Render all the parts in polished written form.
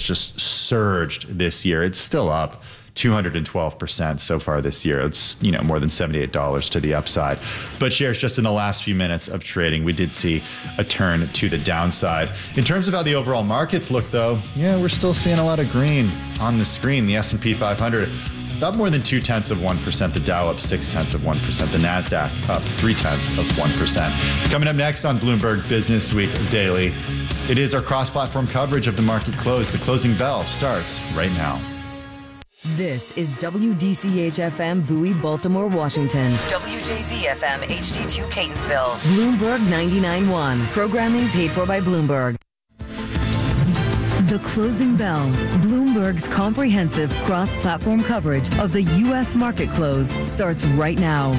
just surged this year. It's still up 212% so far this year. It's, more than $78 to the upside. But shares just in the last few minutes of trading, we did see a turn to the downside. In terms of how the overall markets look, though, we're still seeing a lot of green on the screen. The S&P 500 up more than 0.2%. The Dow up 0.6%. The Nasdaq up 0.3%. Coming up next on Bloomberg Business Week Daily, it is our cross-platform coverage of the market close. The closing bell starts right now. This is WDCH-FM Bowie, Baltimore, Washington. WJZ-FM HD2 Catonsville. Bloomberg 99.1. Programming paid for by Bloomberg. The Closing Bell, Bloomberg's comprehensive cross-platform coverage of the U.S. market close, starts right now.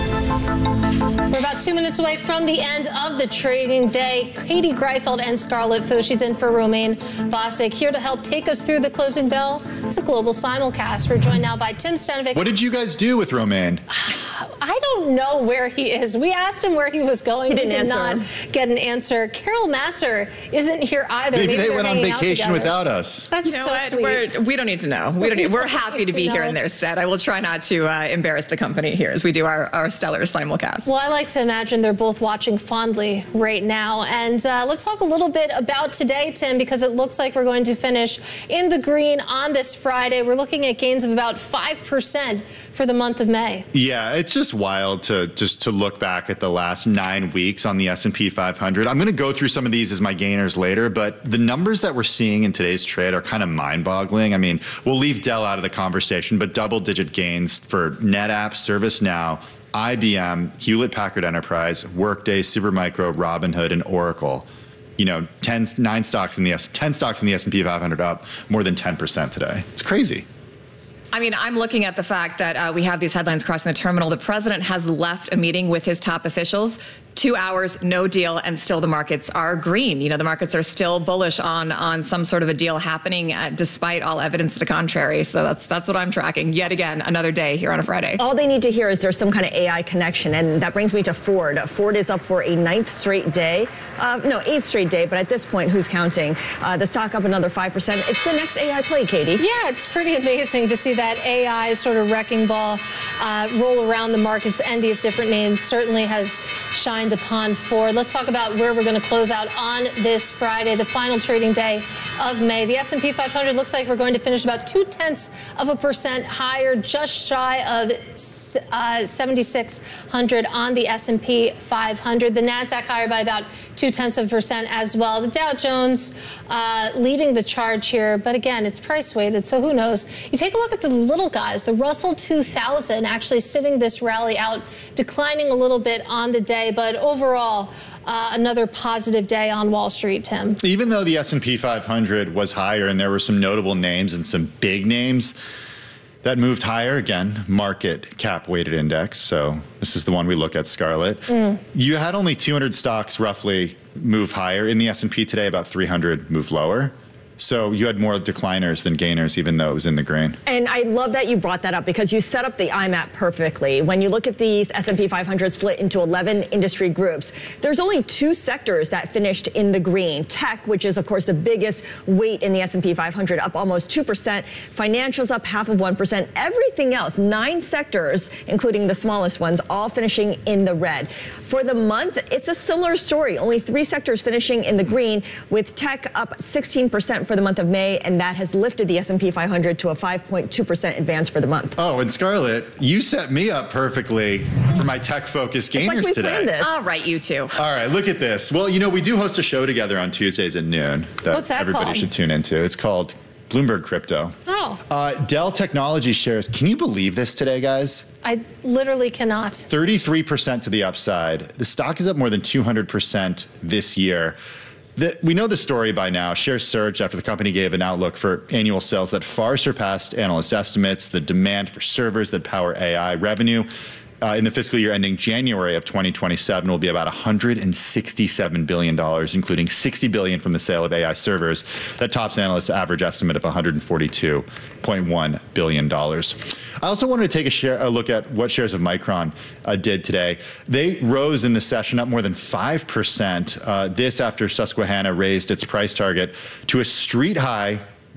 We're about 2 minutes away from the end of the trading day. Katie Greifeld and Scarlett Fu. She's in for Romain Bostic, here to help take us through the closing bell. It's a global simulcast. We're joined now by Tim Stanovic. What did you guys do with Romain? I don't know where he is. We asked him where he was going. He did not get an answer. Carol Massar isn't here either. Maybe they went on vacation without us. That's so sweet. We don't need to know. We're happy to be here in their stead. I will try not to embarrass the company here as we do our stellar simulcast. Well, I like to imagine they're both watching fondly right now. And let's talk a little bit about today, Tim, because it looks like we're going to finish in the green on this Friday. We're looking at gains of about 5% for the month of May. Yeah, it's just wild to look back at the last 9 weeks on the S&P 500. I'm going to go through some of these as my gainers later, but the numbers that we're seeing in today's trade are kind of mind-boggling. I mean, we'll leave Dell out of the conversation, but double-digit gains for NetApp, ServiceNow, IBM, Hewlett-Packard Enterprise, Workday, Supermicro, Robinhood, and Oracle. 10 stocks in the S&P 500 up more than 10% today. It's crazy. I mean, I'm looking at the fact that we have these headlines crossing the terminal. The president has left a meeting with his top officials. 2 hours, no deal, and still the markets are green. The markets are still bullish on some sort of a deal happening despite all evidence to the contrary. So that's what I'm tracking. Yet again, another day here on a Friday. All they need to hear is there's some kind of AI connection, and that brings me to Ford. Ford is up for a 9th straight day. 8th straight day, but at this point, who's counting? The stock up another 5%. It's the next AI play, Katie. Yeah, it's pretty amazing to see that AI sort of wrecking ball roll around the markets, and these different names certainly has shined upon Ford. Let's talk about where we're going to close out on this Friday, the final trading day of May. The S&P 500 looks like we're going to finish about 0.2% higher, just shy of 7,600 on the S&P 500. The Nasdaq higher by about 0.2% as well. The Dow Jones leading the charge here, but again, it's price weighted, so who knows? You take a look at the little guys. The Russell 2000 actually sitting this rally out, declining a little bit on the day, but overall, another positive day on Wall Street, Tim. Even though the S&P 500 was higher and there were some notable names and some big names that moved higher, again, market cap weighted index. So this is the one we look at, Scarlett. You had only 200 stocks roughly move higher in the S&P today, about 300 move lower. So you had more decliners than gainers, even though it was in the green. And I love that you brought that up because you set up the IMAP perfectly. When you look at these S&P 500 split into 11 industry groups, there's only 2 sectors that finished in the green. Tech, which is, of course, the biggest weight in the S&P 500, up almost 2%. Financials up 0.5%. Everything else, 9 sectors, including the smallest ones, all finishing in the red. For the month, it's a similar story. Only 3 sectors finishing in the green, with tech up 16% for the month of May, and that has lifted the S&P 500 to a 5.2% advance for the month. Oh, and Scarlett, you set me up perfectly for my tech-focused gainers we today. planned this. All right, you two. All right, look at this. Well, we do host a show together on Tuesdays at noon that What's that everybody called? should tune into. It's called Bloomberg Crypto. Oh. Dell Technologies shares. Can you believe this today, guys? I literally cannot. 33% to the upside. The stock is up more than 200% this year. We know the story by now. Shares surged after the company gave an outlook for annual sales that far surpassed analyst estimates. The demand for servers that power AI revenue in the fiscal year ending January of 2027 will be about $167 billion, including $60 billion from the sale of AI servers. That tops analysts' average estimate of $142.1 billion. I also wanted to take a look at what shares of Micron did today. They rose in the session up more than 5%. This after Susquehanna raised its price target to a street high